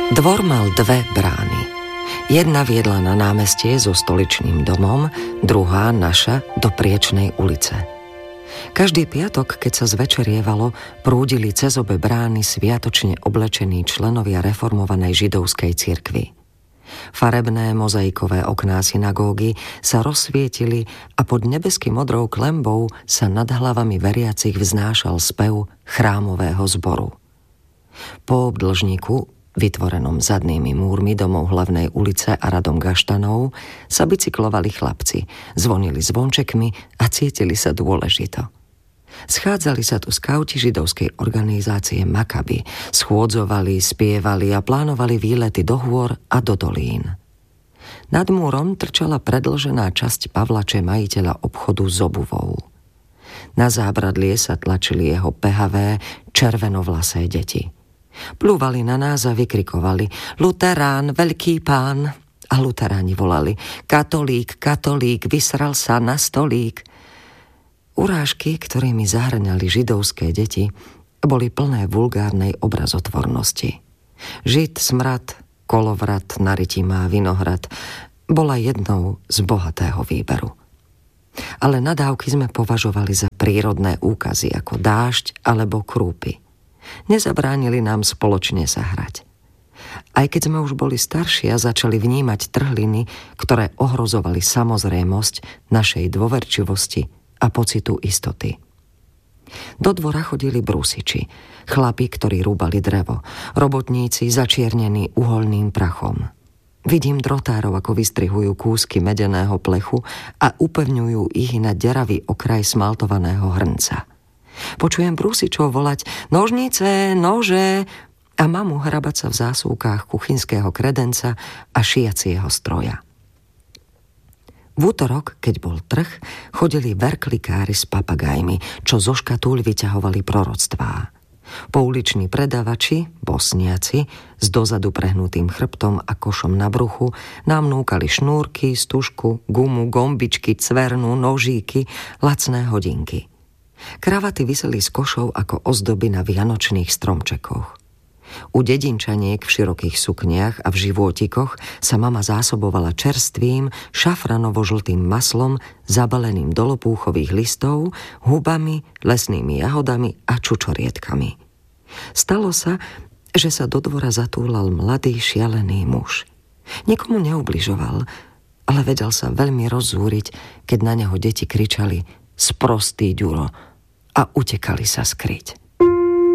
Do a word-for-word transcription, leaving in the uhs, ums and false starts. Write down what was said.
Dvor mal dve brány. Jedna viedla na námestie so stoličným domom, druhá naša do Priečnej ulice. Každý piatok, keď sa zvečerievalo, prúdili cez obe brány sviatočne oblečení členovia reformovanej židovskej cirkvi. Farebné mozaikové okná synagógy sa rozsvietili a pod nebeským modrou klenbou sa nad hlavami veriacich vznášal spev chrámového zboru. Po obdĺžniku, vytvorenom zadnými múrmi domov Hlavnej ulice a radom gaštanov, sa bicyklovali chlapci, zvonili zvončekmi a cítili sa dôležito. Schádzali sa tu skauti židovskej organizácie Makabi, schôdzovali, spievali a plánovali výlety do hôr a do dolín. Nad múrom trčala predĺžená časť Pavlače, majiteľa obchodu s obuvou. Na zábradlie sa tlačili jeho pehavé, červenovlasé deti. Plúvali na nás a vykrikovali: Luterán, veľký pán! A luteráni volali: Katolík, katolík, vysral sa na stolík. Urážky, ktorými zahrňali židovské deti, boli plné vulgárnej obrazotvornosti. Žid, smrad, kolovrat, naritimá, vinohrad bola jednou z bohatého výberu. Ale nadávky sme považovali za prírodné úkazy ako dážď alebo krúpy. Nezabránili nám spoločne sa hrať. Aj keď sme už boli starší a začali vnímať trhliny, ktoré ohrozovali samozrejmosť našej dôverčivosti a pocitu istoty. Do dvora chodili brúsiči, chlapi, ktorí rúbali drevo, robotníci začiernení uholným prachom. Vidím drotárov, ako vystrihujú kúsky medeného plechu a upevňujú ich na deravý okraj smaltovaného hrnca. Počujem brúsičov volať: nožnice, nože, a mamu hrabať sa v zásuvkách kuchynského kredenca a šijacieho stroja. V útorok, keď bol trh, chodili verklikári s papagajmi, čo zo škatúľ vyťahovali proroctvá. Pouliční predavači, bosniaci, s dozadu prehnutým chrbtom a košom na bruchu, nám núkali šnúrky, stužku, gumu, gombičky, cvernu, nožíky, lacné hodinky. Kravaty viseli z košov ako ozdoby na vianočných stromčekoch. U dedinčaniek v širokých sukniach a v životikoch sa mama zásobovala čerstvým, šafranovo-žltým maslom zabaleným do lopúchových listov, hubami, lesnými jahodami a čučorietkami. Stalo sa, že sa do dvora zatúlal mladý šialený muž. Nikomu neubližoval, ale vedel sa veľmi rozzúriť, keď na neho deti kričali: sprostý Ďuro, a utekali sa skryť.